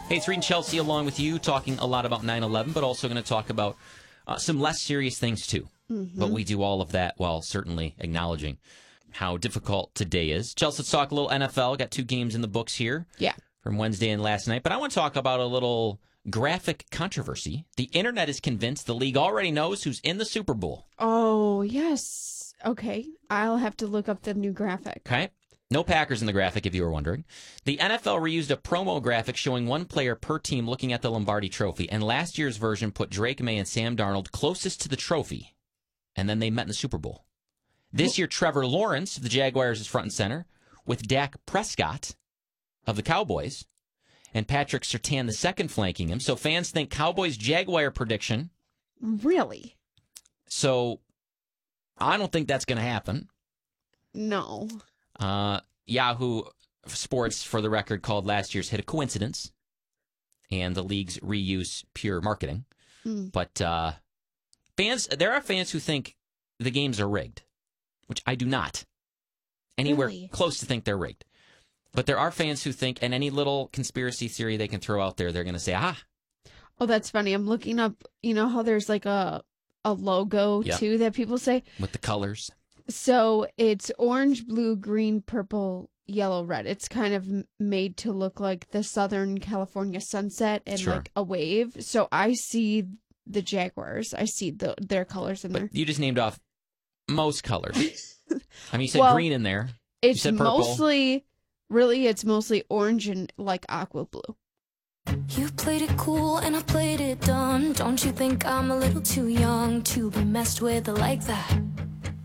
Hey, it's Reed and Chelsea along with you, talking a lot about 9/11, but also going to talk about some less serious things, too. But we do all of that while certainly acknowledging how difficult today is. Chelsea, let's talk a little NFL. Got 2 games in the books here from Wednesday and last night. But I want to talk about a little graphic controversy. The internet is convinced the league already knows who's in the Super Bowl. Oh, yes. Okay. I'll have to look up the new graphic. Okay. No Packers in the graphic, if you were wondering. The NFL reused a promo graphic showing one player per team looking at the Lombardi Trophy, and last year's version put Drake May and Sam Darnold closest to the trophy, and then they met in the Super Bowl. This year, Trevor Lawrence of the Jaguars is front and center, with Dak Prescott of the Cowboys, and Patrick Surtain II flanking him. So fans think Cowboys-Jaguar prediction. Really? So I don't think that's going to happen. No. Yahoo Sports, for the record, called last year's hit a coincidence, and the league's reuse pure marketing. But there are fans who think the games are rigged, which I do not anywhere close to think they're rigged. But there are fans who think, and any little conspiracy theory they can throw out there, they're going to say, Oh, that's funny. I'm looking up, you know how there's like a logo, too, that people say? With the colors. So it's orange, blue, green, purple, yellow, red. It's kind of made to look like the Southern California sunset and like a wave. So I see the Jaguars. I see their colors in there. You just named off most colors. I mean, you said green in there. It's you said purple. It's mostly orange and like aqua blue. You played it cool and I played it dumb. Don't you think I'm a little too young to be messed with like that?